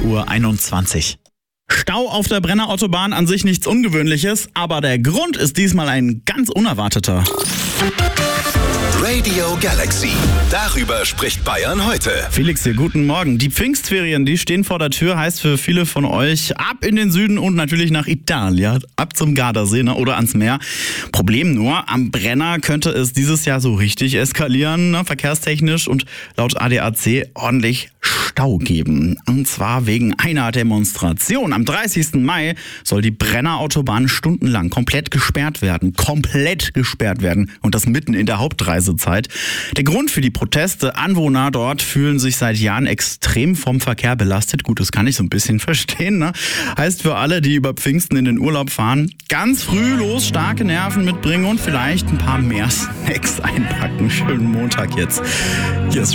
8:21 Uhr. Stau auf der Brenner Autobahn, an sich nichts Ungewöhnliches, aber der Grund ist diesmal ein ganz unerwarteter. Radio Galaxy. Darüber spricht Bayern heute. Felix hier, guten Morgen. Die Pfingstferien, die stehen vor der Tür, heißt für viele von euch ab in den Süden und natürlich nach Italien, ab zum Gardasee oder ans Meer. Problem nur, am Brenner könnte es dieses Jahr so richtig eskalieren, verkehrstechnisch und laut ADAC ordentlich Stau geben. Und zwar wegen einer Demonstration. Am 30. Mai soll die Brenner Autobahn stundenlang komplett gesperrt werden. Und das mitten in der Hauptreisezeit. Der Grund für die Proteste: Anwohner dort fühlen sich seit Jahren extrem vom Verkehr belastet. Gut, das kann ich so ein bisschen verstehen, ne? Heißt für alle, die über Pfingsten in den Urlaub fahren, ganz früh los, starke Nerven mitbringen und vielleicht ein paar mehr Snacks einpacken. Schönen Montag jetzt. Hier ist